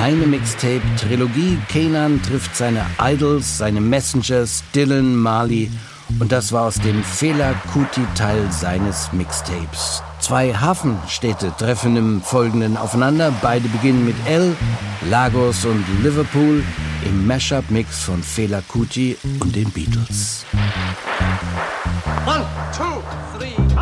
Eine Mixtape-Trilogie. Kenan trifft seine Idols, seine Messengers, Dylan, Marley. Und das war aus dem Fela Kuti-Teil seines Mixtapes. 2 Hafenstädte treffen im Folgenden aufeinander. Beide beginnen mit L, Lagos und Liverpool im Mashup-Mix von Fela Kuti und den Beatles. 1, 2, 3